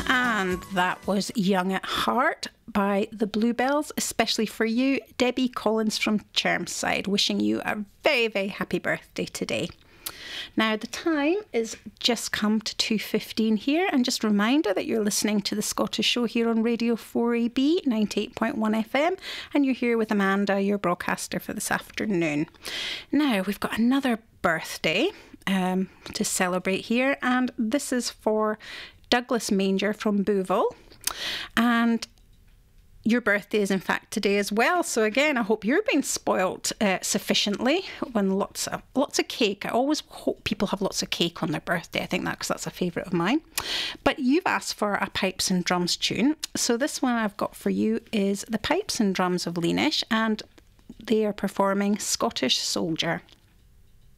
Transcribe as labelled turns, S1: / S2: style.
S1: And that was Young at Heart by the Bluebells, especially for you, Debbie Collins from Chermside, wishing you a very, very happy birthday today. Now, the time is just come to 2:15 here, and just a reminder that you're listening to the Scottish Show here on Radio 4AB 98.1 FM, and you're here with Amanda, your broadcaster for this afternoon. Now, we've got another birthday to celebrate here, and this is for Douglas Manger from Bouville, and your birthday is in fact today as well. So again, I hope you're being spoilt sufficiently when lots of cake. I always hope people have lots of cake on their birthday. I think because that's a favourite of mine. But you've asked for a Pipes and Drums tune. So this one I've got for you is the Pipes and Drums of Leanish, and they are performing Scottish Soldier.